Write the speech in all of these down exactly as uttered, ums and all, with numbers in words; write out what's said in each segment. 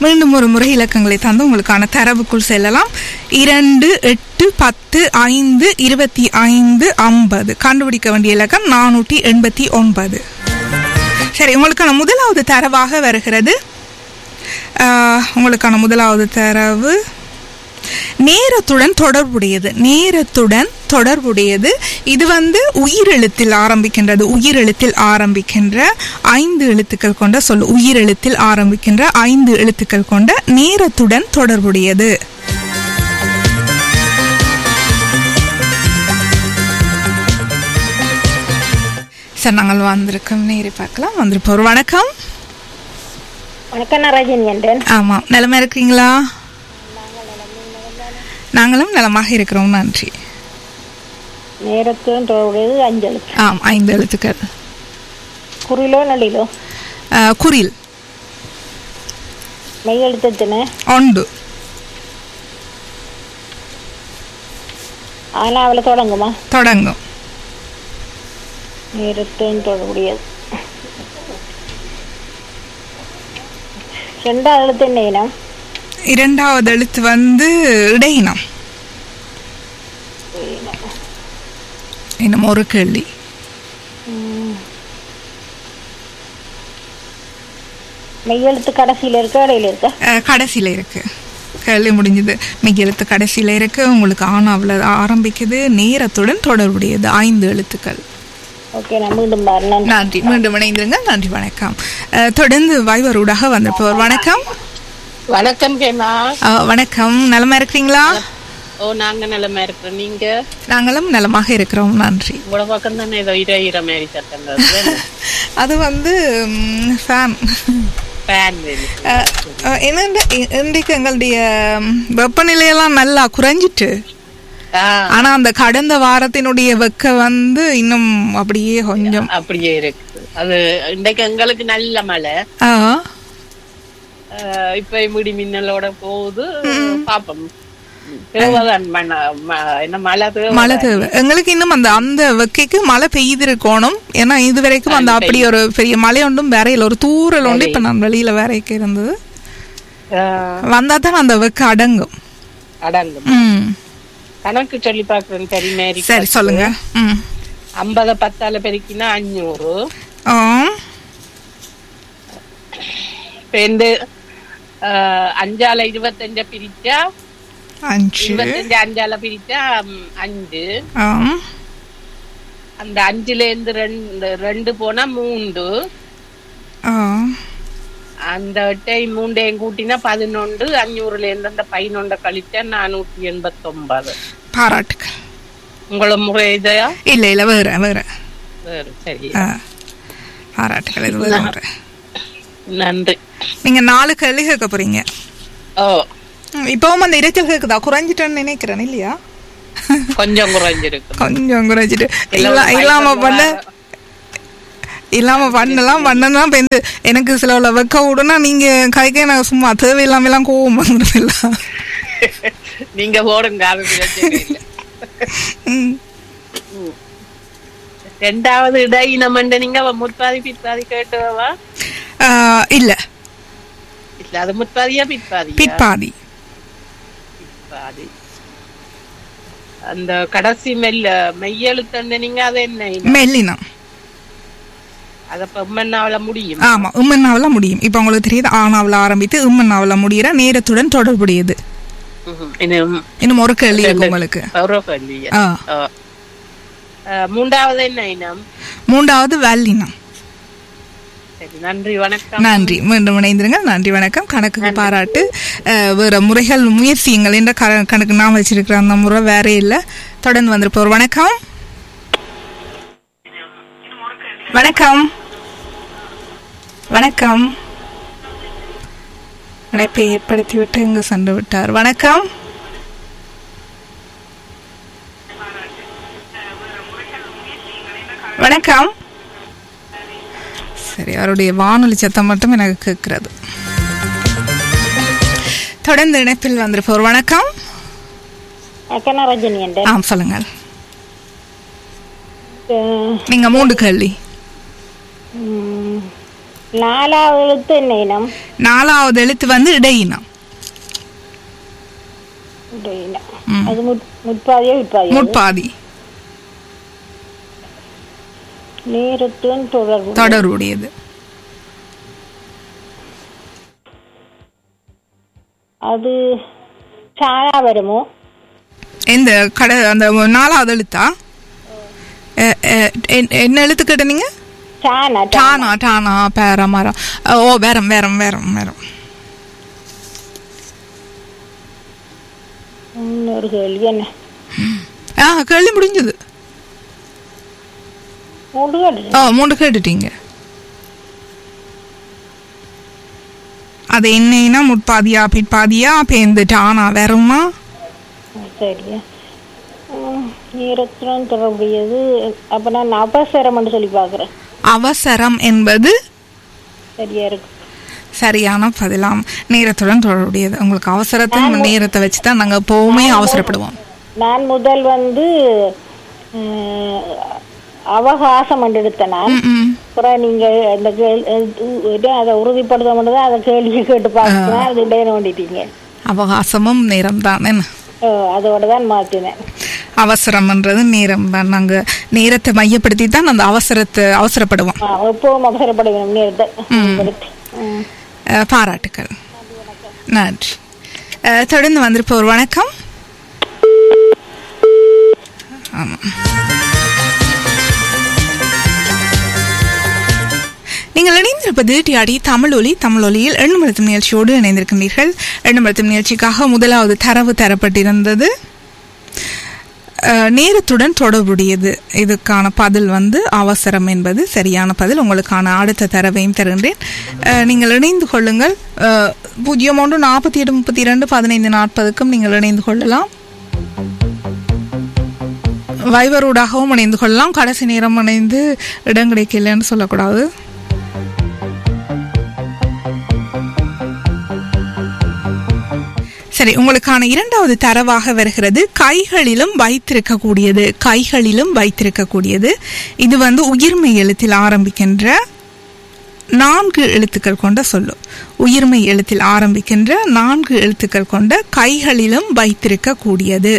மீண்டும் ஒரு முறை இலக்கங்களை தந்து உங்களுக்கான தரவுக்குள் செல்லலாம். இரண்டு எட்டு பத்து ஐந்து இருபத்தி ஐந்து ஐம்பது கண்டுபிடிக்க வேண்டிய இலக்கம் நானூற்றி எண்பத்தி ஒன்பது. சரி, உங்களுக்கான முதலாவது தரவாக வருகிறது. உங்களுக்கான முதலாவது தரவு நேரத்துடன் தொடர்புடையது. நேரத்துடன் தொடர்புடையது. இது வந்து உயிரெழுத்தில் ஆரம்பிக்கின்றது. உயிரெழுத்தில் ஆரம்பிக்கின்ற ஐந்து எழுத்துக்கள் கொண்ட சொல். உயிரெழுத்தில் ஆரம்பிக்கின்ற ஐந்து எழுத்துக்கள் கொண்ட நேரத்துடன் தொடர்புடையது. சார், நாங்கள் வந்திருக்கோம், நேரே பார்க்கலாம். வந்திருப்போம். வணக்கம். வணக்கம் ரஜினி. ஆமா, நலமா இருக்கீங்களா? நாங்களும் நலமாக இருக்கிறோம், நன்றி. நேரத்துடன் தொடர்புடையது அஞ்சு எழுத்து. ஆம், ஐந்து எழுத்துக்கள். குறிலோ நடிலோ? குறில். மெய் எழுத்துன ஒன்று. ஆனாவில் தொடங்குமா? தொடங்கும். நேரத்துடன் தொடர்புடையது. இரண்டாவது எழுத்து என்ன இனம்? இரண்டாவது எழுத்து வந்து இடையினம். இன்னும் ஒரு கேள்வி. மெய்யெழுத்து கடைசியில இருக்கு, இடையில இருக்கு? கடைசியில இருக்கு. கேள்வி முடிஞ்சது. மெய்யெழுத்து கடைசியில இருக்கு. உங்களுக்கு ஆனாவில் ஆரம்பிக்குது. நேரத்துடன் தொடர்புடையது. ஐந்து எழுத்துக்கள். ஓகே, நான் மீண்டும் நன்றி. மீண்டும் இணைந்திருங்க. நன்றி, வணக்கம். தொடர்ந்து வைவரூடாக வந்திருப்பவர். வணக்கம். வணக்கம் கேமா. வணக்கம். நலமா இருக்கிறீங்களா? ஓ, நாங்க நலமா இருக்கிறோம். நீங்க? நாங்களும் நலமாக இருக்கிறோம், நன்றி. உங்களோட பக்கம் தானே ஏதோ இர இர மாதிரி சத்தங்கள். அது வந்து ஃபேன். ஃபேன் என்னென்ன இன்றைக்கு எங்களுடைய வெப்பநிலையெல்லாம் நல்லா குறைஞ்சிட்டு, ஆனா அந்த கடந்த வாரத்தினுடைய வெக்க வந்து இன்னும் அப்படியே கொஞ்சம் அப்படியே இருக்கு. அது இன்றைக்கு எங்களுக்கு நல்ல மழை. இப்ப முடி மின்னலோட போகுது. பாப்போம், மழை தேவை எங்களுக்கு. இன்னும் அந்த அந்த வெக்கைக்கு மழை பெய்து இருக்கணும். ஏன்னா இது வரைக்கும் அந்த அப்படி ஒரு பெரிய மழை ஒன்றும் வேறையில, ஒரு தூரல் ஒன்று இப்ப நான் வெளியில வேறைக்கு இருந்தது. வந்தா தான் அந்த வெக்க அடங்கும். அடங்கும். கணக்கு சொல்லி பாக்குறேன். சரி மேரி, சரி சொல்லுங்க. ஐம்பத பத்தால பெருக்கினா அஞ்சூறு. ரெண்டு அஞ்சால இருபத்தஞ்ச பிரிச்சா அஞ்சு. இருபத்தஞ்சு அஞ்சால பிரிச்சா அஞ்சு. அந்த அஞ்சுல இருந்து ரெண்டு ரெண்டு போனா மூன்று. அந்த எட்டை மூண்டையும் கூட்டினா பதினொன்று. அஞ்சூறுல இருந்து அந்த பதினொன்றை கழிச்சா நானூத்தி எண்பத்தி ஒன்பது. பாராட்டுக்கள். உங்களோட முறை இதையா? இல்ல இல்ல வேற வேற வேற. சரி, பாராட்டுக்கள். இது வேற. நன்றி. நீங்க நாலு கேள்வி கேட்க போறீங்க. ஓ, இப்பவும் அந்த இறைச்சல் கேக்குதா? குறைஞ்சிட்டேன்னு நினைக்கிறேன், இல்லையா? கொஞ்சம் குறைஞ்சிருக்கு. கொஞ்சம் குறைஞ்சிட்டு இல்லாம பண்ண இல்லாம பண்ணலாம் பண்ணலாம். இப்ப எனக்கு சில வெக்க விடுனா நீங்க கைக்கே நான் சும்மா தேவையில்லாம எல்லாம் கோவம் வந்துடலாம். நீங்க போடுங்க. ரெண்டாவது இடையினம் நீங்க முற்பாதி பிற்பாதி கேட்டுவா? இல்ல இல்ல, அது முற்பாதியா பிற்பாதி? பிற்பாதி. பிற்பாதி. அந்த கடைசி மெல்ல மெய்யெழுத்து நீங்க அது என்ன? மெல்லினம். அத உம்மன்னாவில முடியும். ஆமா, உம்மன்னாவில முடியும். இப்ப உங்களுக்கு தெரியுது, ஆனாவில ஆரம்பித்து உம்மன்னாவில முடிகிற நேரத்துடன் தொடர்புடையது. இன்னும் ஒரு கேள்வி இருக்கு உங்களுக்கு. மூன்றாவது என்ன இனம்? மூன்றாவது வல்லினம். நன்றி, வணக்கம். நன்றி. மீண்டும் இணைந்திருங்க. நன்றி, வணக்கம். கணக்குக்கு பாராட்டு. வேற முறைகள் முயற்சியுங்கள் என்ற கணக்கு நான் வச்சிருக்கிற அந்த முறை வேற இல்ல. தொடர்ந்து வந்திருப்போர். வணக்கம். வணக்கம். வணக்கம். இணைப்பை ஏற்படுத்திவிட்டு இங்கு சென்று விட்டார். வணக்கம். வணக்கம். சரி, அவருடைய வானொலி சத்தம் மட்டும் எனக்கு கேட்கிறது. தொடர்ந்து இணைப்பில் வந்திருப்போர். வணக்கம். ஆம், சொல்லுங்க. அஹ், நீங்க மூன்று கேள்வி. உம், நாலாவது எழுத்து என்ன இனம்? நாலாவது எழுத்து வந்து இடையினம். இடையினம். அது முற்- முற்பாதியா விற்பாதியா? முற்பாதி. நேரத்துடன் தொடர்பு. தொடர்புடையது. அது சாயா வருமோ? எந்த கடை அந்த நாலாவது எழுத்தா? அஹ், அஹ், என்- என்ன எழுத்து கேட்டீங்க? சானா. டானா டானா பேர மரம். ஓ வேறம் வேறம் வேறம் வேறம். இன்னொரு கேள்வி என்ன? ஆ கேள்வி முடிஞ்சது. மூன்று கேட்டு. ஓ மூன்று கேட்டுட்டீங்க. அது என்னன்னா முற்பாதியா பிற்பாதியா பேந்து டானா வருமா? சரியா. ம், நேரத்துடன் தொடர்புடையது. அப்ப நான் அவசரம் சொல்லி பாக்குறேன். அவசரம் என்பது சரியா இருக்கு. சரியான பதிலாம். நேரத்துடன் தொடர்புடையது. உங்களுக்கு அவசரத்தின் நேரத்தை வச்சுதான் நாங்க எப்பவுமே அவசரப்படுவோம். நான் முதல் வந்து ம், அவகாசம் என்று எடுத்தேன் நான். ம், ம். அப்புறம் நீங்க இந்த கேள்- இது அதை உறுதிப்படுத்த மட்டும்தான் அதை கேள்வி கேட்டு பார்க்கலாம். அது இடையில வேண்டிட்டீங்க. அவகாசமும் நேரம் தான். என்ன ஓ, அதோட தான் மாத்தினேன். அவசரம்ன்றது நேரம் தான். நாங்க நேரத்தை மையப்படுத்தி தான் அந்த அவசரத்தை அவசரப்படுவோம். ஆ, எப்பவும் அவசரப்பட வேணும் நேரத்தை. உங்களுக்கு. ம். அஹ், பாராட்டுக்கள். நன்றி. அஹ், தொடர்ந்து வந்திருப்போர் வணக்கம். ஆமா. நீங்கள் இணைந்திருப்பது டிஆடி தமிழொலி. தமிழொலியில் எண்ணமழுத்தும் நிகழ்ச்சியோடு இணைந்திருக்கின்றீர்கள். எண்ணமழுத்தும் நிகழ்ச்சிக்காக முதலாவது தரவு தரப்பட்டிருந்தது. அஹ், நேரத்துடன் தொடர்புடையது. இதுக்கான பதில் வந்து அவசரம் என்பது சரியான பதில். உங்களுக்கான அடுத்த தரவையும் தருகின்றேன். அஹ், நீங்கள் இணைந்து கொள்ளுங்கள். அஹ், பூஜ்ஜியம் ஒன்று நாற்பத்தி எட்டு முப்பத்தி இரண்டு பதினைந்து நாற்பதுக்கும் நீங்கள் இணைந்து கொள்ளலாம். வைபரூடாகவும் இணைந்து கொள்ளலாம். கடைசி நேரம் இணைந்து இடம் கிடைக்கலன்னு சொல்லக்கூடாது. சரி, உங்களுக்கான இரண்டாவது தரவாக வருகிறது. கைகளிலும் வைத்திருக்கக்கூடியது. கைகளிலும் வைத்திருக்கக்கூடியது. இது வந்து உயிர்மை எழுத்தில் ஆரம்பிக்கின்ற நான்கு எழுத்துக்கள் கொண்ட சொல்லு. உயிர்மை எழுத்தில் ஆரம்பிக்கின்ற நான்கு எழுத்துக்கள் கொண்ட கைகளிலும் வைத்திருக்கக்கூடியது.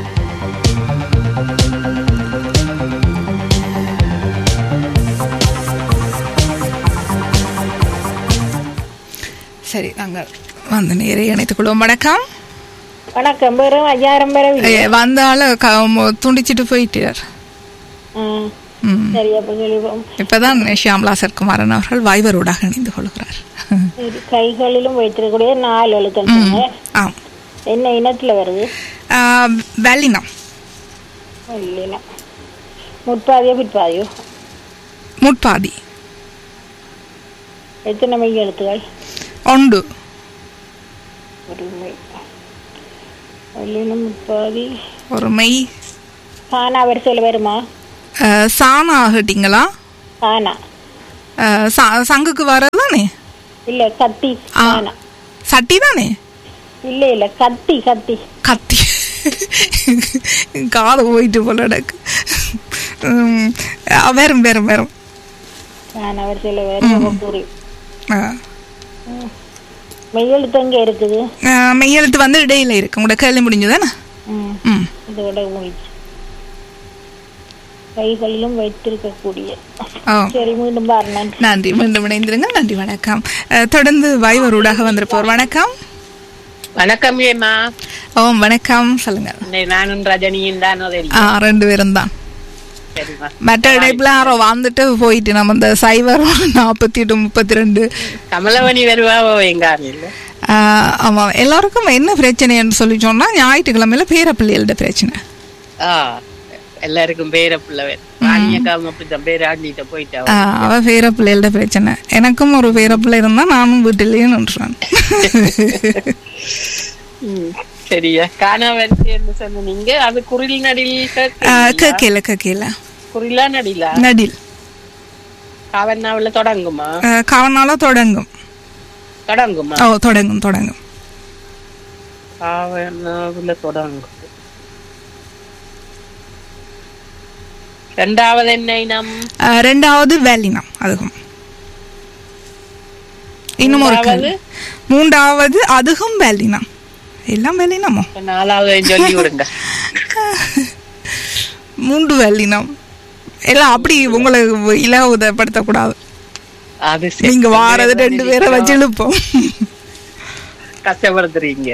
சரி, நாங்கள் வந்து நேரே இணைத்துக் கொள்வோம். வணக்கம். வணக்கம். வெறும் ஐயாயிரம் பேரை ஏ, வந்தால க- மு- துண்டிச்சிட்டு போயிட்டார். ம். சரி. அப்ப சொல்லுவோம். இப்பதான் ஷியாம்லா சர்க்குமாரன் அவர்கள் வைபரோடாக இணைந்து கொள்கிறார். சரி, கைகளிலும் வைத்திருக்கக்கூடிய நாலு எழுத்து. ஆம். என்ன இனத்துல வருது? ஆ, வெள்ளினம். இல்லைன்னா முற்பாதியோ பிற்பாதியோ? முற்பாதி. எத்தனை மெய் எழுத்துகள்? ஒன்று. ஒரு மெய். இல்லைன்னா முற்பாதி. ஒரு மெய். கானா வரிசையில் வருமா? ஆ, சாணா ஆகட்டிங்களா? கானா ஆ, ச- சங்குக்கு வரதானே? இல்ல, கத்தி. ஆ, கானா சட்டி தானே? இல்ல இல்ல, கத்தி கத்தி. கத்தி. காது போயிட்டு போல எனக்கு. ம், ஆ, வேறும் வேறும் வேறும். கானா வரிசையில் வரும். கூறி ஆ. மெய்யெழுத்து எங்க இருக்குது? ஆ, மெய்யெழுத்து வந்து இடையில இருக்கு. உங்களோட கேள்வி முடிஞ்சதானே? ம். ம். இதோட முடிச்சு. கைகளிலும் வைத்திருக்கக்கூடிய. ஓ, சரி, மீண்டும் பாருங்க. நன்றி. மீண்டும் இணைந்திருங்க. நன்றி, வணக்கம். அஹ், தொடர்ந்து வைவரூடாக வந்திருப்போர் வணக்கம். வணக்கம் ஏமா. ஓ வணக்கம், சொல்லுங்க. நானும் ரஜினியும் தான். ஆ, ரெண்டு பேரும் தான். சரிம்மா. மற்ற இடைப்புல யாரோ வந்துட்டு போயிட்டு நம்ம இந்த சைவர் நாற்பத்தி எட்டு முப்பத்தி ரெண்டு கமலவணி வருவாவோ எங்க இல்ல? ஆமா, எல்லாருக்கும் என்ன பிரச்சனைன்னு சொல்லி சொன்னா ஞாயிற்றுக்கிழமையில பேரப்பிள்ளைகளோட பிரச்சனை. ஆ, எல்லாருக்கும் பேர பிள்ளை. ராணியக்காவும் அப்படித்தான் பேராண்டிட்ட போயிட்டா. ஆ, அவ பேரப்பிள்ளைகளோட பிரச்சனை. எனக்கும் ஒரு பேரப்பிள்ளை இருந்தா நானும் வீட்டிலேயே நின்றுவேன். சரியா. காணா வரிசை என்று சொன்னீங்க. அது குரில் நடில் கேக்கல கேக்கல குரிலா நடிலா? நடில். காவன்னாவுல தொடங்குமா? காவனால தொடங்கும். தொடங்குமா? ஓ, தொடங்கும் தொடங்கும். காவன்னாவுல தொடங்கும். ரெண்டாவது என்ன இனம்? ரெண்டாவது வேலினம். அதுக்கும் இன்னும் ஒரு கேள்வி. மூன்றாவது அதுவும் வெள்ளினம். எல்லாம் வெள்ளினமோ? நாலாவது சொல்லி விடுங்க. மூன்று வெள்ளினம் எல்லாம் அப்படி உங்களை இலவுதப்படுத்த கூடாது. நீங்க வாரது ரெண்டு பேரை வச்சு இழுப்போம். கஷ்டப்படுத்துறீங்க.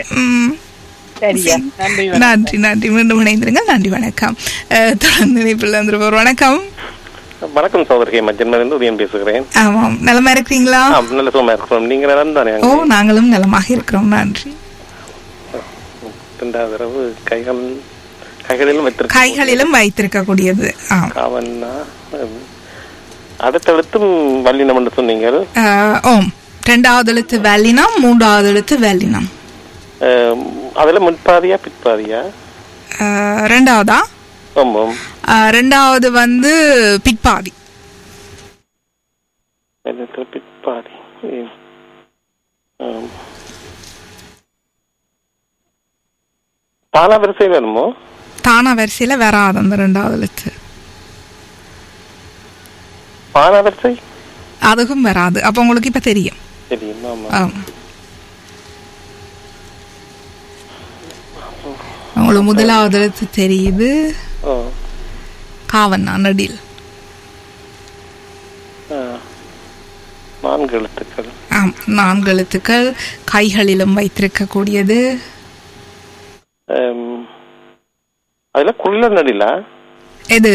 நன்றி நன்றி. மீண்டும் இணைந்திருங்க. நன்றி வணக்கம். தொடர்ந்து இணைப்பில் வந்துருப்போம். வணக்கம். வணக்கம் சகோதரி, மஜன்மேலிருந்து உதயம் பேசுகிறேன். ஆமாம், நலமா இருக்கிறீங்களா? நல்ல சுகமா இருக்கிறோம். நீங்க நலம் தானே? ஓ, நாங்களும் நலமாக இருக்கிறோம். நன்றி. இரண்டாவது தடவை கைகள் கைகளிலும் வைத்திருக்க கைகளிலும் வைத்திருக்க கூடியது. அடுத்தடுத்தும் வல்லினம் என்று சொன்னீங்க. ஓம். ரெண்டாவது எழுத்து வல்லினம், மூன்றாவது எழுத்து வல்லினம். அதுல முன்பாதியா பிற்பாதியா? ரெண்டாவதா? ஆமாம். ரெண்டாவது வந்து பிற்பாதி. பிற்பாதி. தானா வரிசை வேணுமோ? தானா வரிசையில வராது அந்த ரெண்டாவது எழுத்து. பானா வரிசை அதுவும் வராது. அப்ப உங்களுக்கு இப்ப தெரியும். உங்களுக்கு முதலாவது எழுத்து தெரியுது. காவண்ணா நடில். நான்கு எழுத்துக்கள். ஆம், நான்கு எழுத்துக்கள். கைகளிலும் வைத்திருக்க கூடியது. அதுல குள்ள நடில எது?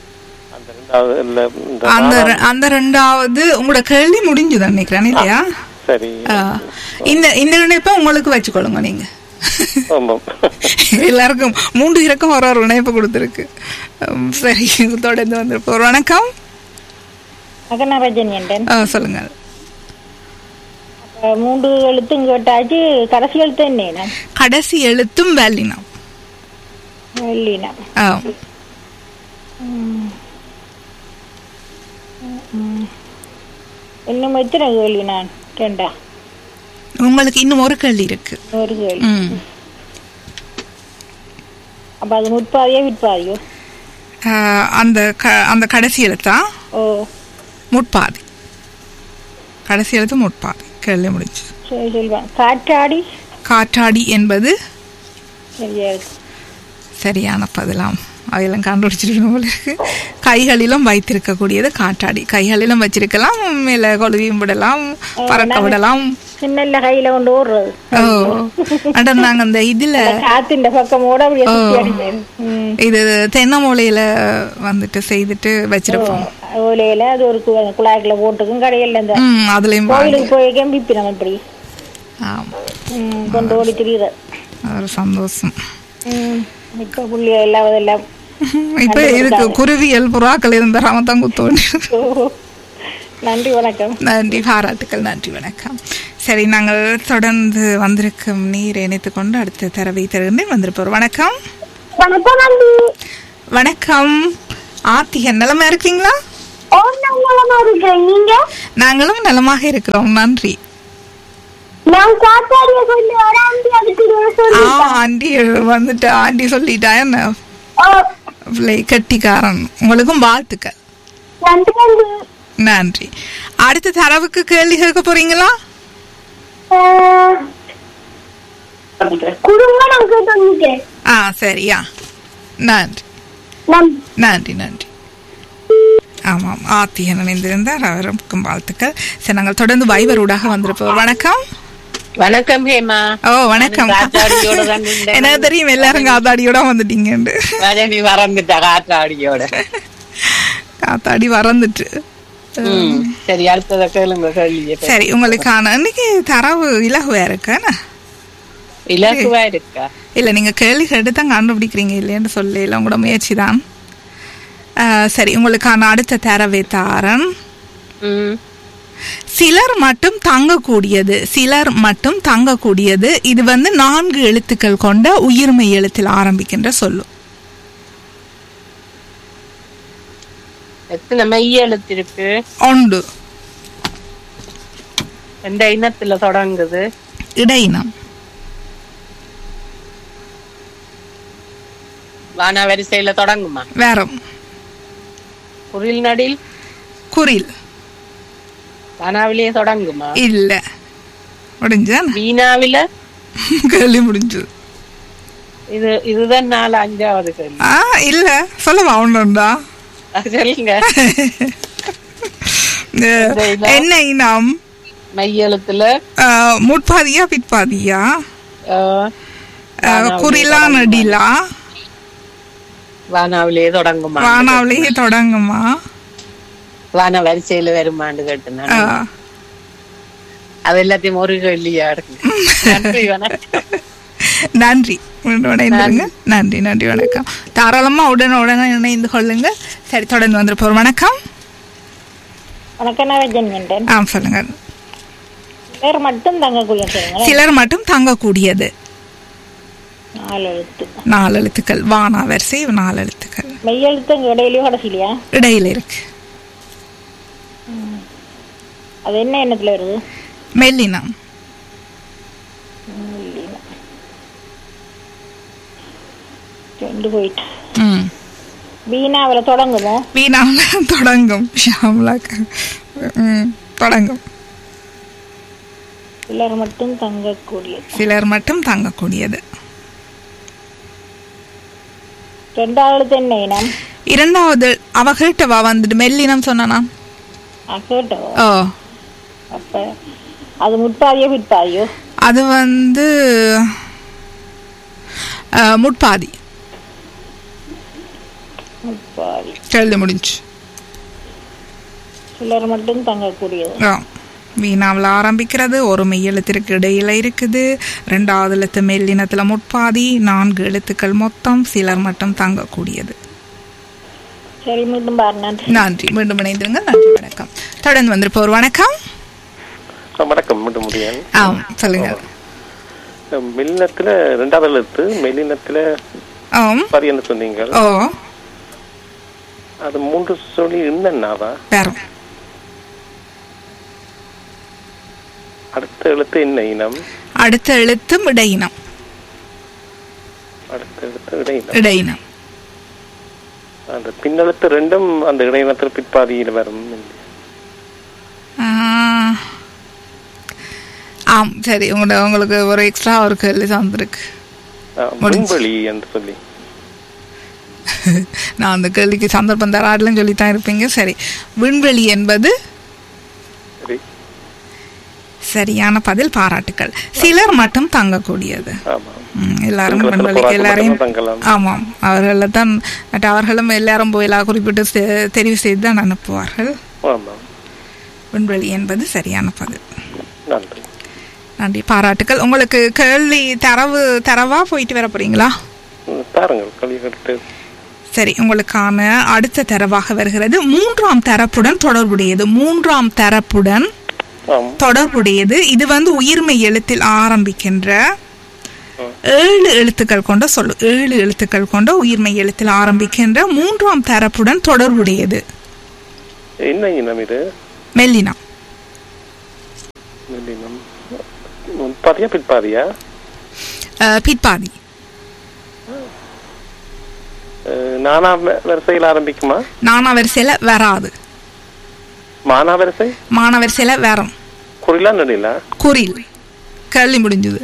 அந்த அந்த ரெண்டாவது உங்களோட கேள்வி முடிஞ்சுதான் நினைக்கிறேன் இல்லையா? சரி. இந்த இந்த இணைப்பை உங்களுக்கு வச்சுக்கொள்ளுங்க. நீங்க எல்லாருக்கும் மூன்று இறக்கம் ஒரு ஒரு இணைப்பு கொடுத்துருக்கு. சரி, தொடர்ந்து வந்துருப்போம். வணக்கம். சொல்லுங்க. மூன்று எழுத்தும் கேட்டாச்சு. கடைசி எழுத்து என்ன? கடைசி எழுத்தும் வெள்ளினம். வெள்ளினம். இன்னும் எத்தனை கேள்வி? நான் ரெண்டா? உங்களுக்கு இன்னும் ஒரு கேள்வி இருக்கு. ஒரு கேள்வி. அப்ப அது முற்பாதியோ விற்பாதியோ? அந்த அந்த கடைசி எழுத்தா? ஓ, முற்பாதி. கடைசி எழுத்து முற்பாதி. கேள்வி முடிஞ்சு. காற்றாடி. காற்றாடி என்பது சரியான பதிலாம். அதெல்லாம் கண்டுபிடிச்சிருக்கு. கைகளிலும் வைத்திருக்க கூடியது காற்றாடி. கைகளிலும் வச்சிருக்கலாம், மேல கொழுவியும் விடலாம், பறக்க விடலாம். சின்ன கையில கொண்டு ஓடுறது. ஓ, நாங்க அந்த இதுல காத்தின் பக்கமோட இது தென்னை மூலையில வந்துட்டு செய்துட்டு வச்சிருப்போம். ஓலையில அது ஒரு குழாய்க்குள்ள போட்டுக்கும். கடையில இந்த அதுலயும் கோயிலுக்கு போய் கம்பிப்பி நம்ம இப்படி கொண்டு ஓடி திரியுற ஒரு சந்தோஷம். இப்ப புள்ளிய எல்லாம் இப்ப இதுக்கு குருவியல் புறாக்கள் இருந்த ராமத்தான் குத்தோண்டி. நன்றி வணக்கம். நன்றி, பாராட்டுக்கள். நன்றி வணக்கம். சரி, நாங்கள் தொடர்ந்து வந்திருக்கும் நீர் இணைத்துக் கொண்டு அடுத்த தரவை தருகின்றேன். வந்திருப்போம். வணக்கம். வணக்கம். ஆர்த்திகா, நலமா இருக்கீங்களா? நாங்களும் நலமாக இருக்கிறோம். நன்றி. ஆண்டி வந்துட்டு ஆண்டி சொல்லிட்டா என்ன கட்டிக்காரன். உங்களுக்கும் வாழ்த்துக்கள். நன்றி. அடுத்த தரவுக்கு கேள்வி கேட்க போறீங்களா? ஆ, சரியா. நன்றி நன்றி நன்றி. ஆமாம், ஆத்திய நினைந்திருந்தார். அவருக்கும் வாழ்த்துக்கள். சரி, நாங்கள் தொடர்ந்து வைபரூடாக வந்திருப்போம். வணக்கம். வணக்கம் ஹேமா. ஓ, வணக்கம். எனக்கு தெரியும் எல்லாரும் காத்தாடியோட வந்துட்டீங்க. காத்தாடியோட காத்தாடி வரந்துட்டு. சரி, அடுத்தத கேளுங்க. சரி, உங்களுக்கான இன்னைக்கு தரவு இலகுவா இருக்கு. இலகுவா இருக்கா? இல்ல, நீங்க கேள்வி கேட்டு தான் கண்டுபிடிக்கிறீங்க இல்லையான்னு சொல்லல. இல்ல, உங்களோட முயற்சி தான். சரி, உங்களுக்கான அடுத்த தரவை தாரன். சிலர் மட்டும் தங்கக்கூடியது. சிலர் மட்டும் தங்கக்கூடியது. இது வந்து நான்கு எழுத்துக்கள் கொண்ட உயிர்மை எழுத்தில் ஆரம்பிக்கின்ற சொல்லு. எத்தனை மெய் எழுத்து இருக்கு? ஒன்று. எந்த இனத்துல தொடங்குது? இடையினம். வான வரிசையில தொடங்குமா? வேறம். குறில் நடில். குறில். வானாவிலேயே தொடங்குமா? இல்ல முடிஞ்சா வீணாவில கேள்வி முடிஞ்சது. இது இதுதான் நாலு அஞ்சாவது கேள்வி. ஆ இல்ல சொல்லவா ஒன்றுண்டா சொல்லுங்க. என்ன இனம்? மையெழுத்துல முற்பாதியா பிற்பாதியா? ஆஹ், குறிலா நடிலா? வானாவிலேயே தொடங்குமா? வானாவிலேயே தொடங்குமா? வான வரிசையில வருமான்னு கேட்டேன். ஆ. அது எல்லாத்தையும் ஒரு கேள்வியா இருக்கு. நன்றி, வணக்கம். நன்றி, இணைந்துருங்க. நன்றி நன்றி வணக்கம். தாராளமா உடனே உடனே இணைந்து கொள்ளுங்க. சரி, தொடர்ந்து வந்துருப்போம். வணக்கம். வணக்கம், நான் ரஜினிகண்டன். ஆ சொல்லுங்க. சிலர் மட்டும் தங்கக்கூடியது. சிலர் மட்டும் தங்கக்கூடியது. நாலு எழுத்து. நாலு எழுத்துக்கள். வானா வரிசை நாலு எழுத்துக்கள். மெய்யெழுத்து இடையிலயோ கடைசிலையா? இடையில இருக்கு. அது என்ன எண்ணத்துல வருது? மெல்லினம். ரெண்டு போயிட்டு. ம். வீணாவில தொடங்குமோ? வீணாவில தொடங்கும். ஷாம்லாக்கு ம் தொடங்கும். சிலர் மட்டும் தங்கக்கூடியது. சிலர் மட்டும் தங்கக்கூடியது. ரெண்டாவது என்ன இனம்? இரண்டாவது அவ கேட்டவா வந்துட்டு மெல்லினம் சொன்னா கேட்டவோ? ஓ, அப்ப அது முற்பாதியோ பிற்பாதியோ? அது வந்து முற்பாதி. முற்பாதி. கேள்வி முடிஞ்சு. சிலர் மட்டும் தங்கக்கூடியது. ஓ, வீணாவில் ஆரம்பிக்கிறது. ஒரு மெய் எழுத்திற்கு இடையில இருக்குது. ரெண்டாவது எழுத்து மெல்லினத்துல முற்பாதி. நான்கு எழுத்துக்கள் மொத்தம். சிலர் மட்டும் தங்கக்கூடியது. சரி, மீண்டும் பாரு. நன்றி. நன்றி, மீண்டும் இணைந்துருங்க. நன்றி, வணக்கம். தொடர்ந்து வந்திருப்போர். வணக்கம். வணக்கம். மீண்டும் முடியும். ஆ சொல்லுங்க. மெல்லினத்துல ரெண்டாவது எழுத்து மெல்லினத்துல ஆம் பாதி என்ன சொன்னீங்க? ஓ, அது மூன்று சொல்லி என்னவா? வேறும். அடுத்த எழுத்து என்ன இனம்? அடுத்த எழுத்தும் இடையினம். அடுத்த எழுத்து இடையினம். இடையினம். அந்த பின்னெழுத்து ரெண்டும் அந்த இடையினத்தில் பிற்பாதியில் வரும். ஆம், சரி. உங்களோட உங்களுக்கு ஒரு எக்ஸ்ட்ரா ஒரு கேள்வி தந்திருக்கு. முன்வெளி என்று சொல்லி நான் அந்த கேள்விக்கு சந்தர்ப்பம் தராடலன்னு சொல்லித்தான் இருப்பீங்க. சரி, விண்வெளி என்பது சரியான பதில். பாராட்டுக்கள். சிலர் மட்டும் தங்கக்கூடியது. எல்லாரும் எல்லாரையும் ஆமாம் அவர்கள் தான். அவர்களும் எல்லாரும் போய் எல்லாம் குறிப்பிட்டு தெரிவு செய்து தான் அனுப்புவார்கள். விண்வெளி என்பது சரியான பதில். நன்றி, பாராட்டுக்கள். உங்களுக்கு கேள்வி தரவு தரவா போயிட்டு வர போறீங்களா? சரி, உங்களுக்கான அடுத்த தரவாக வருகிறது. மூன்றாம் தரப்புடன் தொடர்புடையது. மூன்றாம் தரப்புடன் தொடர்புடையது. இது வந்து உயிர்மை எழுத்தில் ஆரம்பிக்கின்ற ஏழு எழுத்துக்கள் கொண்ட சொல்லு. ஏழு எழுத்துக்கள் கொண்ட உயிர்மை எழுத்தில் ஆரம்பிக்கின்ற மூன்றாம் தரப்புடன் தொடர்புடையது. என்ன இனம் இது? மெல்லினம். மெல்லினம். முற்பாதியா பிற்பாதியா? பிற்பாதி. நானா வரிசையில் ஆரம்பிக்குமா? நானா வரிசையில வராது. மானா வரிசை? மான வரிசையில வரும். குறிலா நடிலா? குறில். கேள்வி முடிஞ்சது.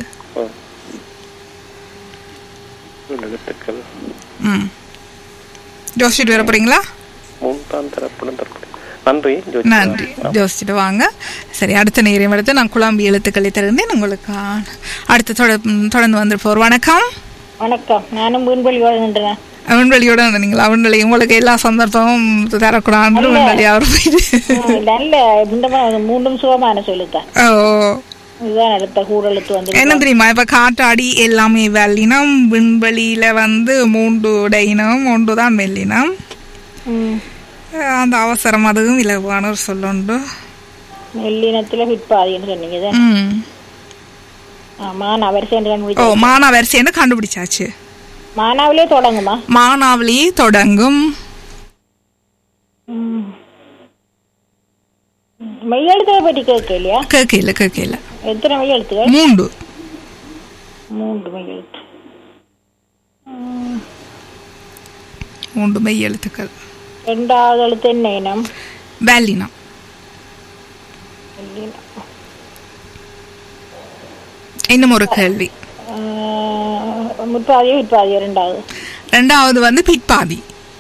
ம் ஜோசிச்சுட்டு வர போறீங்களா? மூன்றாம் தரப்புடன் தொடர்புடைய. நன்றி. நன்றி, ஜோசிச்சுட்டு வாங்க. சரி, அடுத்த நேரம் எடுத்து நான் குழம்பு எழுத்துக்களை திறந்தேன். உங்களுக்கு அடுத்த தொடர்ந்து வந்துருப்போர். வணக்கம். வணக்கம். நானும் விண்வெளியோட நின்றேன். விண்வெளியோட நின்றீங்களா? விண்வெளி உங்களுக்கு எல்லா சந்தர்ப்பமும் தரக்கூடாது. விண்வெளி அவர் மூன்றும் சுகமான சொல்லுதான். ஓ, இதுதான் அடுத்த கூடலுக்கு வந்து என்ன தெரியுமா? இப்ப காற்றாடி எல்லாமே வெள்ளினம். விண்வெளியில வந்து மூன்று இடையினம், ஒன்று தான் மெல்லினம். அந்த அவசரம் அதுவும் இலகுவான ஒரு சொல்லுண்டு. மெல்லினத்துல பிற்பாதின்னு சொன்னீங்க. மானா வரிசை கண்டுபிடிச்சு. ஓ, மானா வரிசை கண்டுபிடிச்சாச்சு. மானாவிலே தொடங்குமா? மானாவிலேயே தொடங்கும். மெய்யெழுத்தை பற்றி கேட்கலையா? கேட்கல கேட்கல. எத்தனை மெய்யெழுத்துகள்? மூன்று. மூன்று மெய்யெழுத்து. மூன்று மெய்யெழுத்துக்கள். இரண்டாவது எழுத்து என்ன இனம்? வெள்ளினம். இன்னும் ஒரு கேள்வி. முற்பாதி பிற்பாதி ரெண்டாவது ரெண்டாவது வந்து பிற்பாதி.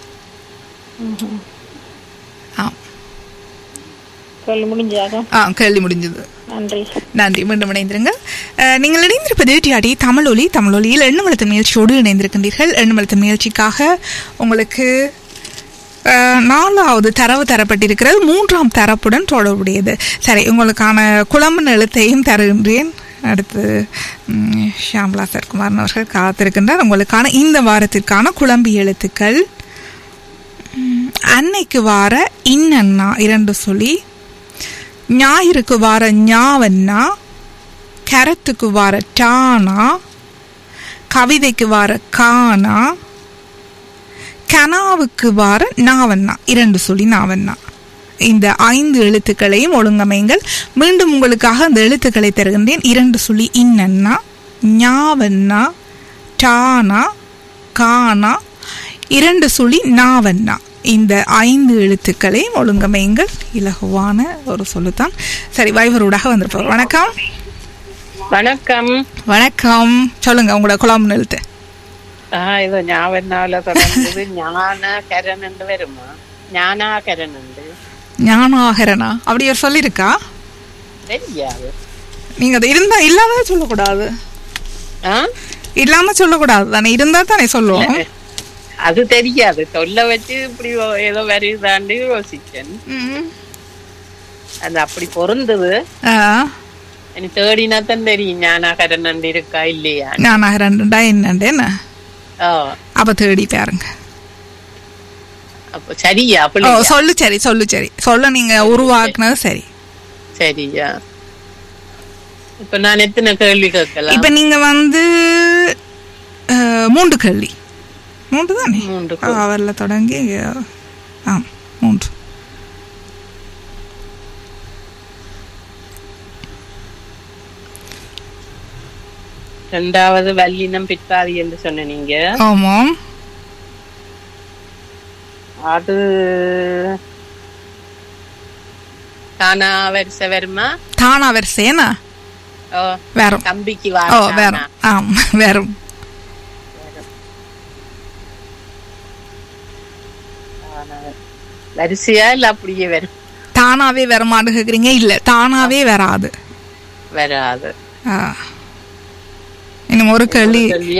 கேள்வி முடிஞ்சதாக? ஆ கேள்வி முடிஞ்சது. நன்றி நன்றி. மீண்டும் இணைந்திருங்க. நீங்கள் இணைந்திருப்பது டிஆர்டி தமிழொலி. தமிழொலியில் எண்ணமழுத்த முயற்சியோடு இணைந்திருக்கின்றீர்கள். எண்ணமழுத்த முயற்சிக்காக உங்களுக்கு நாலாவது தரவு தரப்பட்டிருக்கிறது. மூன்றாம் தரப்புடன் தொடர்புடையது. சரி, உங்களுக்கான குழம்பு எழுத்தையும் தருகின்றேன். அடுத்து ஷியாமலா சர்குமாரன் அவர்கள் காத்திருக்கின்றார். உங்களுக்கான இந்த வாரத்திற்கான குழம்பு எழுத்துக்கள் அன்னைக்கு வார இன்னன்னா இரண்டு சொல்லி, ஞாயிறுக்கு வார ஞாவன்னா, கரத்துக்கு வார டானா, கவிதைக்கு வார கானா, கனாவுக்கு வார நாவண்ணா இரண்டு சொல்லி நாவண்ணா. இந்த ஐந்து எழுத்துக்களையும் ஒழுங்கமைங்கள். மீண்டும் உங்களுக்காக அந்த எழுத்துக்களை தருகின்றேன். இரண்டு சொல்லி இன்னன்னா, ஞாவண்ணா, டானா, கானா, இரண்டு சொல்லி நாவண்ணா. இந்த ஐந்து எழுத்துக்களையும் ஒழுங்கமைங்கள். இலகுவான ஒரு சொல்லுத்தான். சரி, வைவரூடாக வந்திருப்போம். வணக்கம். வணக்கம். வணக்கம். சொல்லுங்க உங்களோட குழம்பு எழுத்து. ஆஹ் இது ஞாபகனால தொடங்குது. ஞான கரண் வருமா? ஞானா கரண் ஞானாகரனா அப்படி ஒரு சொல்லிருக்கா? தெரியாது. நீங்க அது இருந்தா இல்லாம சொல்லக்கூடாது. இல்லாம சொல்லக்கூடாது தானே, இருந்தா தானே சொல்லுவோம். அது தெரியாது. சொல்ல வச்சு இப்படி ஏதோ வருதாண்டி யோசிச்சேன். அது அப்படி பொருந்தது. எனக்கு தேடினாத்தான் தெரியும் ஞானாகரன் இருக்கா இல்லையா. ஞானாகரன்டா என்னண்டு என்ன? அப்ப தேடி பாருங்க. அப்ப சரியா? சொல்லு சரி, சொல்லு சரி, சொல்ல நீங்க உருவாக்குனது சரி. சரியா? இப்ப நான் எத்தனை கேள்வி கேட்கலாம்? இப்ப நீங்க வந்து மூன்று கேள்வி. மூன்று தானே? மூன்று. அவர்ல தொடங்கி மூன்று. ரெண்டாவது வல்லினம் பிற்பாதி என்று சொன்ன நீங்க. ஆமாம். அது தானா வரிசை வருமா? தானா வரிசைனா வரும். தம்பிக்கு வரும். ஆம் வரும். வரிசையா இல்ல அப்படியே வரும்? தானாவே வரமான்னு கேக்குறீங்க? இல்ல, தானாவே வராது. வராது. இன்னும் ஒரு கேள்வி.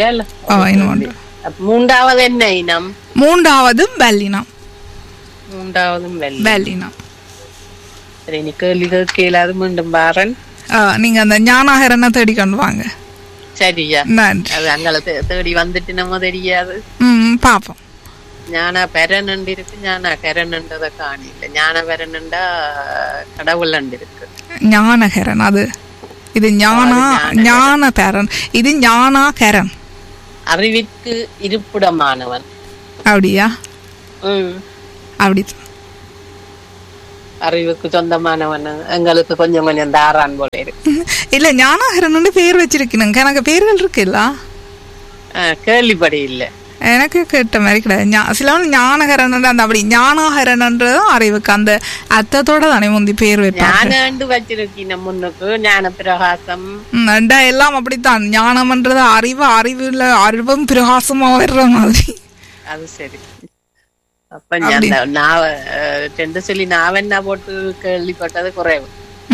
மூன்றாவது என்ன இனம்? மூன்றாவதும் வல்லினம். மூன்றாவதும் வல்லினம். சரி, நீ கேள்வி கேளாது மீண்டும் பாரன். நீங்க அந்த ஞானாகரனை தேடி கொண்டு வாங்க. சரியா? நன்றி. அது அங்கே தேடி வந்துட்டு நம்ம தெரியாது. ம், பாப்போம். ஞான பெரனண்டு இருக்கு, ஞான கரனண்டத காணில. ஞான பெரனண்டா கடவுள் அண்டு இருக்கு. ஞானகரன் அது. இது ஞானா ஞான பெரன், இது ஞானா கரன். அறிவிற்கு இருப்பிடமானவன். அப்படியா? ம், அப்படி. அறிவுக்கு சொந்தமானவன். எங்களுக்கு கொஞ்சம் கொஞ்சம் தாரான் போல இருக்கு. இல்ல, ஞானாகரன் பேர் வச்சிருக்கணும். எனக்கு பேர்கள் இருக்குல்ல, கேள்விப்படி இல்ல. எனக்கு கேட்ட மாதிரி கிடையாது. சில ஞானகரன் அந்த அப்படி ஞானாகரன்ன்றதும் அறிவுக்கு அந்த அர்த்தத்தோட தானே முந்தி பேர் வைப்பாங்க. வச்சிருக்கீங்க முன்னுக்கு ஞான பிரகாசம் எல்லாம் அப்படித்தான். ஞானம்ன்றது அறிவு, அறிவுல அறிவும் பிரகாசமா வர்ற மாதிரி. அது சரி. அப்ப ரெண்டு சொல்லி நாவென்னா போட்டு கேள்விப்பட்டது குறைவு.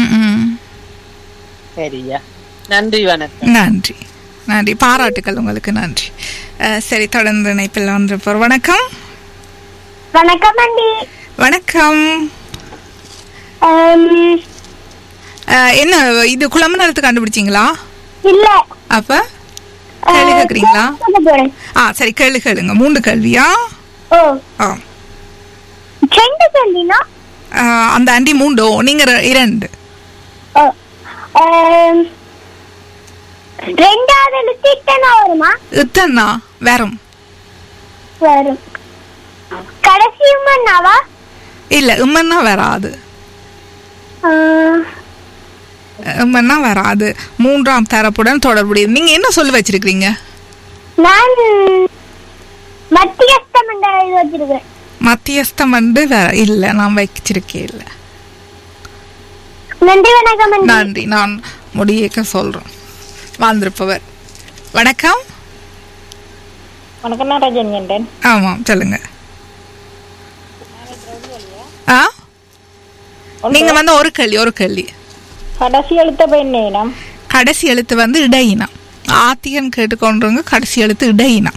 சரியா? நன்றி, வணக்கம். நன்றி நன்றி, பாராட்டுக்கள் உங்களுக்கு. நன்றி. சரி, தொடர்ந்து இணைப்பில் வந்திருப்போம். வணக்கம். வணக்கம் ஆண்டி. வணக்கம். என்ன இது குழம்பு நேரத்துக்கு கண்டுபிடிச்சீங்களா? இல்ல. அப்ப கேள்வி கேக்குறீங்களா? ஆ சரி, கேள்வி கேளுங்க. மூன்று கேள்வியா? ஓ ஆ ரெண்டு கேள்வினா அந்த ஆண்டி மூண்டோ, நீங்க இரண்டு. ரெண்டாவது எழுத்து இத்தனா வருமா? இத்தனா வரும். வரும். கடைசி உம்மன்னாவா? இல்ல, உம்மன்னா வராது. உம்மன்னா வராது. மூன்றாம் தரப்புடன் தொடர்புடையது. நீங்க என்ன சொல்லி வச்சிருக்கீங்க? நான் மத்தியஸ்தம் என்று வச்சிருக்கேன். மத்தியஸ்தம் என்று வேற இல்ல, நான் வச்சிருக்கேன். இல்ல, நன்றி வணக்கம் அண்ணி. நன்றி. நான் முடியேக்க சொல்றேன். வந்திருப்பவர் வணக்கம். வணக்கம், நான் ரஜினி என்றேன். ஆமாம், சொல்லுங்க. ஆ நீங்க வந்து ஒரு கேள்வி ஒரு கேள்வி கடைசி எழுத்த பெண்ணேனம். கடைசி எழுத்து வந்து இடையினம். ஆத்தியன் கேட்டுக்கொண்டுங்க. கடைசி எழுத்து இடையினம்.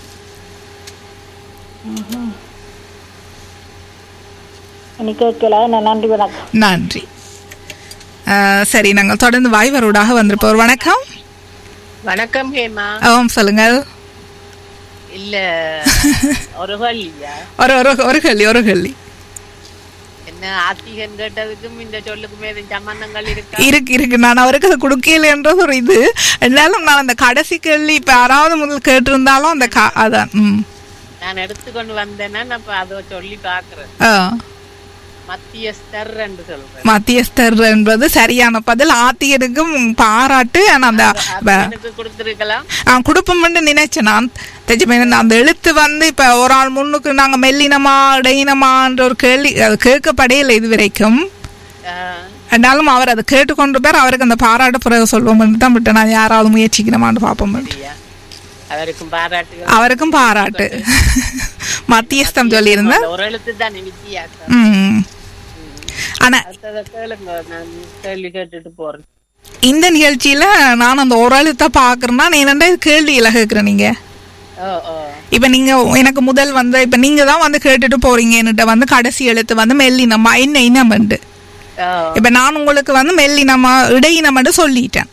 எனக்கு கேட்கல. நான் நன்றி வணக்கம். நன்றி. ஆ, சரி, நாங்கள் தொடர்ந்து வாய்வரோடாக வந்திருப்போம். வணக்கம். வணக்கம் ஹேமா. ஆமாம், சொல்லுங்கள். இல்ல ஒரு கேள்வியா? ஒரு ஒரு- ஒரு கேள்வி ஒரு கேள்வி என்ன ஆத்திகன் கேட்டதுக்கும் இந்த சொல்லுக்குமே எதுவும் சம்பந்தங்கள் இருக்கா? இருக்கு இருக்கு நான் அவருக்கு அது கொடுக்கலன்றது ஒரு இது. இருந்தாலும் நான் அந்த கடைசி கேள்வி இப்ப யாராவது முதல் கேட்டிருந்தாலும் அந்த கா- அதான். ம் நான் எடுத்துக்கொண்டு வந்தேன்னா நான் இப்ப அதை சொல்லி பாக்குறேன். ஆ மத்தியஸ்தர் என்று சொல்றேன். மத்தியஸ்தர் என்பது சரியான பதில். ஆத்தியனுக்கும் பாராட்டு. ஆனா அந்த எனக்கு கொடுத்திருக்கலாம். குடுப்பம் நினைச்சேன் நான். தெரிஞ்சு அந்த எழுத்து வந்து இப்ப ஒரு ஆள் முன்னுக்கு நாங்க மெல்லினமா இடையினமான்ற ஒரு கேள்வி அது கேட்கப்படையில இது வரைக்கும். என்னாலும் அவர் அதை கேட்டுக்கொண்டு பேர் அவருக்கு அந்த பாராட்டு பிறகு சொல்வோம் தான் விட்டு நான் யாராவது முயற்சிக்கணுமான்னு பார்ப்போம். அவருக்கும் பாராட்டு. அவருக்கும் பாராட்டு. மத்தியஸ்தம் சொல்லி இருந்தார். ஒரு எழுத்து தான் வித்தியாசம். உம் ஆனா கேளுங்க, நான் கேள்வி கேட்டுட்டு போறேன். இந்த நிகழ்ச்சியில நான் அந்த ஒரு எழுத்த பாக்குறேன்னா நீ என்னண்டா கேள்வியில கேக்குறேன். நீங்க இப்ப நீங்க எனக்கு முதல் வந்து இப்ப நீங்க தான் வந்து கேட்டுட்டு போறீங்க என்கிட்ட வந்து கடைசி எழுத்து வந்து மெல்லினமா என்ன இனமண்டு. இப்ப நான் உங்களுக்கு வந்து மெல்லினமா இடையினமண்டு சொல்லிட்டேன்.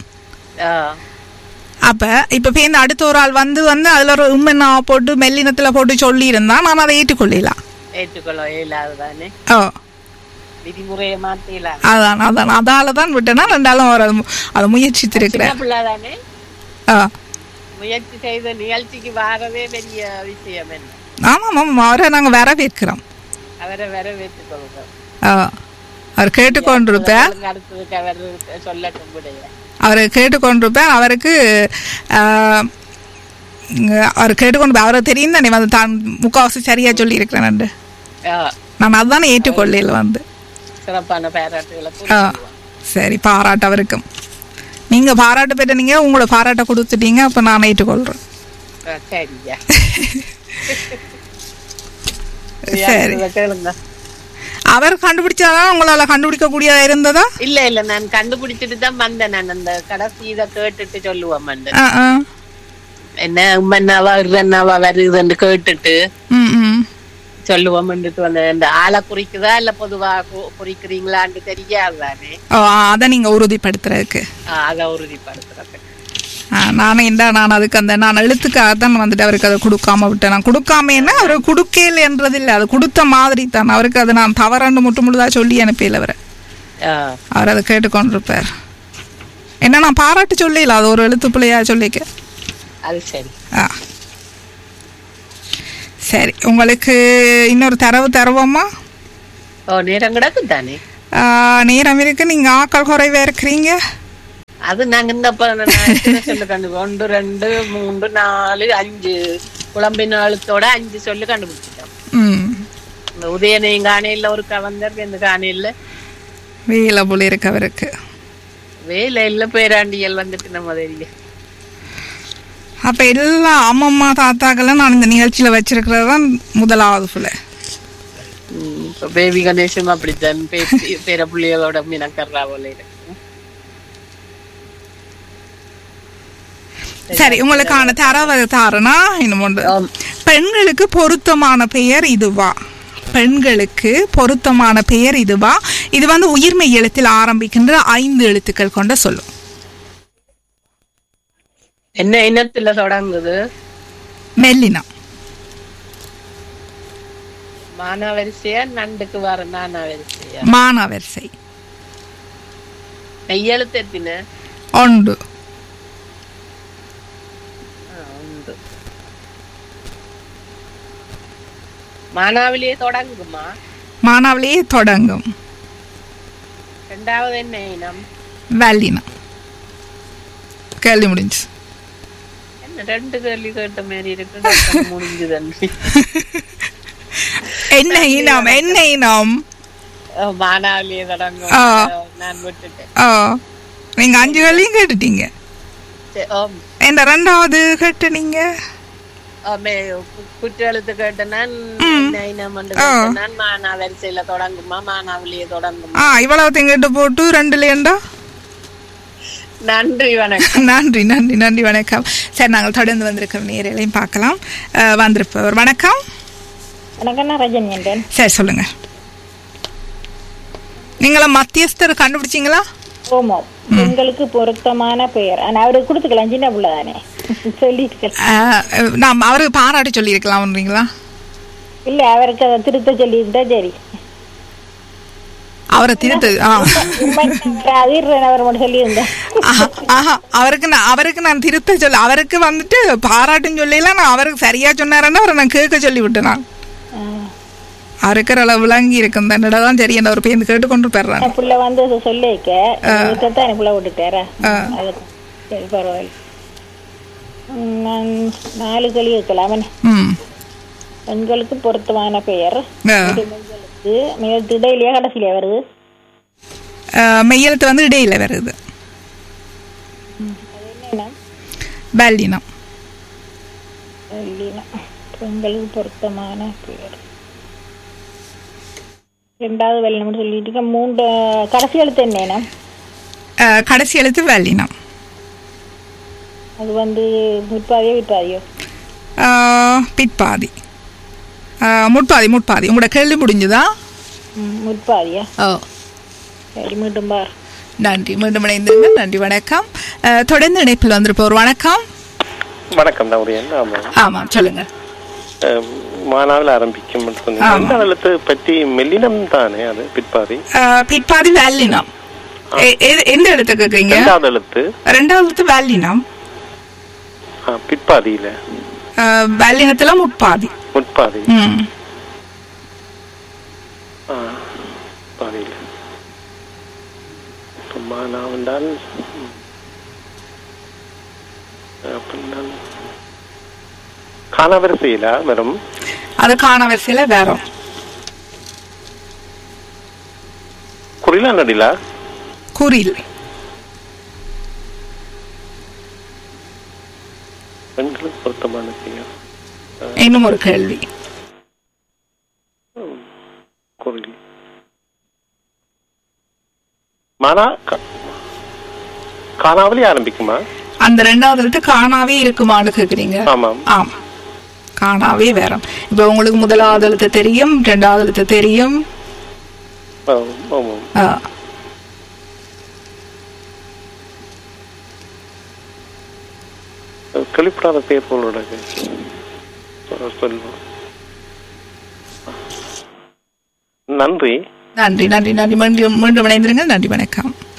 அப்ப இப்ப பேருந்து அடுத்த ஒரு ஆள் வந்து வந்து அதுல ஒரு உண்மைனா போட்டு மெல்லினத்துல போட்டு சொல்லி இருந்தா நான் அதை ஏற்றுக்கொள்ளலாம். ஏற்றுக்கொள்ள இயலாதுதானே. ஓ விதிமுறையை மாத்தலாம். அதான் அதான் அதாலதான் விட்டேன்னா ரெண்டாலும் அவர் அதை முயற்சித்திருக்கிறேன். பிள்ளைதானே. ஆ முயற்சி செய்த நிகழ்ச்சிக்கு வரவே பெரிய விஷயம் என்ன. ஆமாம் ஆமாம் அவரை நாங்க வரவேற்கிறோம். அவரை வரவேற்றுக் கொள்கிறோம். ஆ அவர் கேட்டுக்கொண்டிருப்பேன். அடுத்ததுக்கு அவர் சொல்லட்டும் விடைய. அவரை கேட்டுக்கொண்டிருப்பேன். அவருக்கு அவர் கேட்டுக்கொண்டு அவருக்கு தெரியும் தானே வந்து தான் முக்காவாசி சரியா சொல்லி இருக்கிறேன். நான் அதுதானே ஏற்றுக்கொள்ளையில வந்து சிறப்பான பாராட்டுகளை. சரி, பாராட்டு அவருக்கும். நீங்க பாராட்டு பெற்ற நீங்க உங்களோட பாராட்டை கொடுத்துட்டீங்க. அப்ப நான் ஏற்றுக்கொள்றேன். சரியா? சரி, அவர் கண்டுபிடிச்சாதான் உங்களால கண்டுபிடிக்க கூடியதா இருந்ததா? இல்ல இல்ல நான் கண்டுபிடிச்சிட்டு தான் வந்தேன். நான் அந்த கடைசி இதை கேட்டுட்டு சொல்லுவோம். என்ன உம்மன்னாவா இருன்னாவா வருதுன்னு கேட்டுட்டு சொல்லுவோம். அந்த ஆளை குறிக்குதா இல்ல பொதுவா குறிக்கிறீங்களான்னு தெரியாதுதானே. அத நீங்க உறுதிப்படுத்துறதுக்கு அத உறுதிப்படுத்துறதுக்கு நானும் என்ன நான் அதுக்கு அந்த நான் எழுத்துக்காக தான் வந்துட்டு அவருக்கு அதை கொடுக்காம விட்டேன். நான் கொடுக்காமன்னா அவரு கொடுக்கல என்றது இல்லை, அது கொடுத்த மாதிரி தான். அவருக்கு அதை நான் தவறாண்டு முட்டு முழுதா சொல்லி அனுப்பியில அவரை. அவர் அதை கேட்டுக்கொண்டிருப்பார். என்ன நான் பாராட்டு சொல்லல, அது ஒரு எழுத்து பிள்ளையா சொல்லிக்க. அது சரி. ஆ சரி, உங்களுக்கு இன்னொரு தரவு தருவோமா? நேரம் கிடக்கு தானே. நேரம் இருக்கு. நீங்க ஆக்கள் குறைவா இருக்கிறீங்க. அது நாங்க இந்த சொல்லு கண்டு ஒன்று ரெண்டு மூன்று நாலு அஞ்சு குழம்பின் எழுத்தோட அஞ்சு சொல்லு கண்டுபிடிச்சிட்டோம். இந்த உதயனையும் காணையில ஒரு கவர்ந்தர் இந்த காணையில வேலை போல இருக்கு அவருக்கு. வேலை இல்ல பேராண்டியல் வந்துட்டு நம்ம தெரியல. அப்ப எல்லா அம்மம்மா தாத்தாக்கெல்லாம் நான் இந்த நிகழ்ச்சியில வச்சிருக்கிறது தான் முதலாவது புல. பேபி கணேசன் அப்படித்தான் பேர பிள்ளைகளோட மீனக்கர்றா போல இருக்கு. சரி, உங்களுக்கான தரவு தாரனா இன்னும் ஒன்று. பெண்களுக்கு பொருத்தமான பெயர் இதுவா? பெண்களுக்கு பொருத்தமான பெயர் இதுவா? இது வந்து உயிர்மை எழுத்தில் ஆரம்பிக்கின்ற ஐந்து எழுத்துக்கள் கொண்ட சொல்லும். என்ன இனத்துல தொடங்குது? மெல்லினம். மானாவரிசையா நண்டுக்கு வர நானாவரிசையா? மானாவரிசை. மெய்யெழுத்து எத்தின? ஒன்று. மானாவிலேயே தொடங்குமா? மானாவிலேயே தொடங்கும். ரெண்டாவது என்ன இனம்? வல்லினம். கேள்வி முடிஞ்சு. என்ன ரெண்டு கேள்வி கேட்ட மாதிரி இருக்கு. முடிஞ்சது. என்ன இனம்? என்ன இனம்? மானாவிலேயே தொடங்கும். நான் விட்டுட்டேன். ஓ நீங்க அஞ்சு கேள்வியும் கேட்டுட்டீங்க. சரி, ஆம். இந்த ரெண்டாவது கேட்டு நீங்க ஆமே, கு- குற்றெழுத்து கேட்ட நான் என்ன இனமண்டு கேட்ட நான் மானா வரிசையில தொடங்குமா மானாவிலேயே தொடங்குமா. ஆ இவ்வளவு கேட்டு போட்டு ரெண்டுலேண்டா. நன்றி வணக்கம். நன்றி நன்றி நன்றி வணக்கம். சரி நாங்கள் தொடர்ந்து வந்திருக்கிற நேரையும் பார்க்கலாம். அஹ், வந்திருப்பவர் வணக்கம். வணக்கம், நான் ரஜினி என்றேன். சரி சொல்லுங்க. நீங்களா மத்தியஸ்தர் கண்டுபிடிச்சிங்களா? ஓமோ, பெண்களுக்கு பொருத்தமான பெயர். ஆனா அவருக்கு கொடுத்துக்கலாம், சின்ன பிள்ளை தானே சொல்லிட்டு. அஹ், நாம் அவருக்கு பாராட்டி சொல்லியிருக்கலாம்ன்றீங்களா? இல்ல, அவருக்கு அதை திருத்த சொல்லியிருந்தா சரி. அவரை திருத்து அவர் மட்டும் சொல்லியிருந்தேன். ஆஹா அவருக்கு நான் அவருக்கு நான் திருத்த சொல்ல அவருக்கு வந்துட்டு பாராட்டுன்னு சொல்லல. நான் அவருக்கு சரியா சொன்னாருன்னா அவரை நான் கேட்க சொல்லி விட்டேன். நான் அவருக்கு அளவு விளங்கி இருக்கும் தன்னோட தான் சரி என்ன ஒரு பேருந்து கேட்டு கொண்டு போயிடுறாங்க. புள்ள வந்து சொல்லிக்க விட்டத்தான் புள்ள விட்டுட்டேரா. சரி பரவாயில்ல. நான் நாலு கேள்வி இருக்கலாம். ம் பெண்களுக்கு பொருத்தமான பெயர். ஆ. பெண்களுக்கு மிக இடையிலேயே கடைசியிலே வருது. அஹ், மெய்யெழுத்து வந்து இடையில வருது. என்ன பல்லினம். இல்லைன்னா பெண்களுக்கு பொருத்தமான பெயர். ரெண்டாவது வெள்ளம் சொல்லிட்டு மூன்று கடைசி எழுத்து என்னன்னா அஹ், கடைசி எழுத்து வல்லினம். அது வந்து முற்பாதியோ விற்பாதியோ? அஹ், பிற்பாதி. அஹ், முற்பாதி முற்பாதி. உங்களோட கேள்வி முடிஞ்சுதா? முற்பாதியா? ஓ சரி, மீண்டும் பார். நன்றி. மீண்டும் இணைந்திருங்க. நன்றி வணக்கம். அஹ், தொடர்ந்து இணைப்பில் வந்திருப்போர் வணக்கம். வணக்கம் தான் உரியன். ஆமா ஆமாம் சொல்லுங்க. அஹ், மானாவில் ஆரம்பிக்கும் சொன்னீங்க. ஆமா. ரெண்டாவது எழுத்து பற்றி மெல்லினம் தானே அது பிற்பாதி. அஹ், பிற்பாதி வல்லினம். எ- எ- எந்த எழுத்து கேக்குறீங்க? ரெண்டாவது எழுத்து ரெண்டாவது எழுத்து வல்லினம். ஆ, பிற்பாதியில அஹ், வல்லினத்துல முற்பாதி. முற்பாதி. ம் ஆ, பாதியில மானாவென்றால் அப்படின்னால் காணவரிசையில வரும். அது காணவரிசையில வேறும். குறிலா நடிலா குறில். பெண்களுக்கு பொருத்தமான பெயர். இன்னும் ஒரு கேள்வி. குறில் மானா கா- காணாவலி ஆரம்பிக்குமா? அந்த ரெண்டாவது எழுத்து காணாவே இருக்குமான்னு கேக்குறீங்க? ஆமாம். ஆமா காணாவே வேறும். இப்ப உங்களுக்கு முதலாவது எழுத்து தெரியும், ரெண்டாவது எழுத்து தெரியும். ஆமாம், ஆமாம். ஆ, கழிப்படாத பெயர் போலோட சொல்லுவோம். நன்றி நன்றி நன்றி நன்றி. மீண்டும் மீண்டும் இணைந்திருங்க. நன்றி வணக்கம்.